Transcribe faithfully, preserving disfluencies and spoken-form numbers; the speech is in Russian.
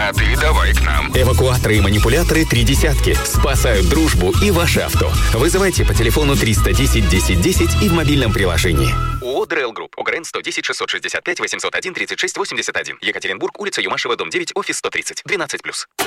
А ты давай к нам. Эвакуаторы и манипуляторы три десятки. Спасают дружбу и ваше авто. Вызывайте по телефону триста десять десять десять и в мобильном приложении. ООО «ДРЭЛ Групп». ОГРН сто десять шестьсот шестьдесят пять восемьсот один тридцать шесть восемьдесят один. Екатеринбург, улица Юмашева, дом девять, офис сто тридцать. двенадцать плюс.